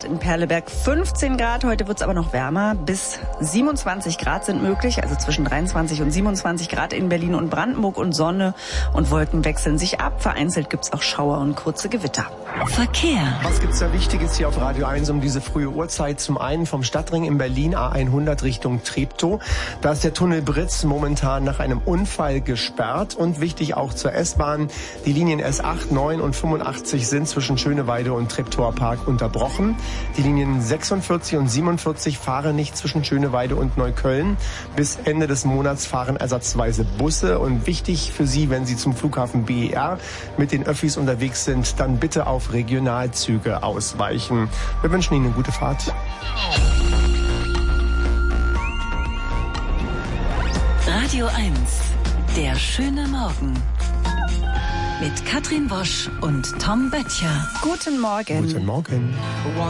in Perleberg 15 Grad. Heute wird es aber noch wärmer. Bis 27 Grad sind möglich, also zwischen 23 und 27 Grad in Berlin und Brandenburg, und Sonne und Wolken wechseln sich ab. Vereinzelt gibt es auch Schauer und kurze Gewitter. Verkehr. Was gibt's da Wichtiges hier auf Radio 1 um diese frühe Uhrzeit? Zum einen vom Stadtring in Berlin A100 Richtung Treptow. Da ist der Tunnel Britz momentan nach einem Unfall gesperrt. Und wichtig auch zur S-Bahn. Die Linien S8, 9 und 85 sind zwischen Schöneweide und Treptower Park unterbrochen. Die Linien 46 und 47 fahren nicht zwischen Schöneweide und Neukölln. Bis Ende des Monats fahren ersatzweise Busse. Und wichtig für Sie, wenn Sie zum Flughafen BER mit den Öffis unterwegs sind, dann bitte auf Regionalzüge ausweichen. Wir wünschen Ihnen eine gute Fahrt. Radio 1, der schöne Morgen. Mit Katrin Wosch und Tom Böttcher. Guten Morgen. Guten Morgen.